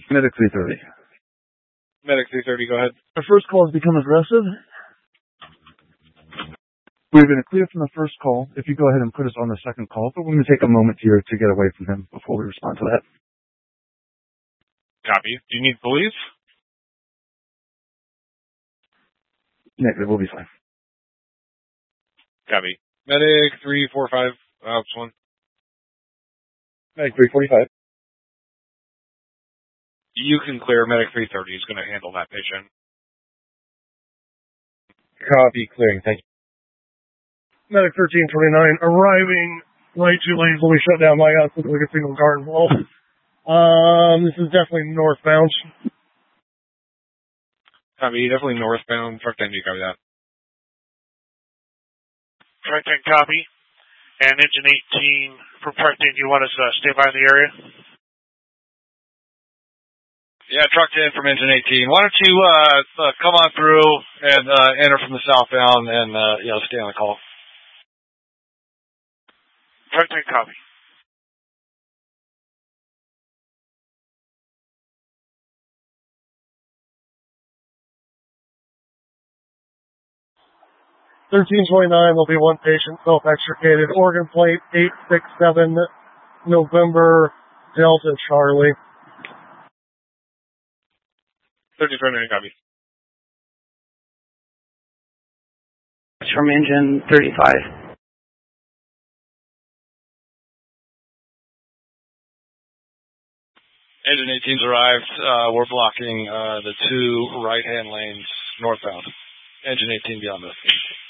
Medic 330. Medic 330, go ahead. Our first call has become aggressive. We're going to clear from the first call. If you go ahead and put us on the second call, but we're going to take a moment here to get away from him before we respond to that. Copy. Do you need police? Negative, we'll be fine. Copy. Medic 345, Ops 1. Medic 345. You can clear. Medic 330 is going to handle that patient. Copy, clearing, thank you. Medic 1329 arriving right 2 lanes when we shut down my house with like a single car involved. This is definitely northbound. Copy, definitely northbound. Truck 10, do you copy that? Truck 10, copy. And engine 18 for Truck 10, do you want us to stay by in the area? Yeah, Truck 10 from engine 18. Why don't you come on through and enter from the southbound and stay on the call. Truck 10, copy. There'll be one patient self-extricated. Organ plate 867 November Delta Charlie. 1329, copy. From engine 35. Engine 18's arrived. We're blocking the 2 right-hand lanes northbound. Engine 18 beyond us.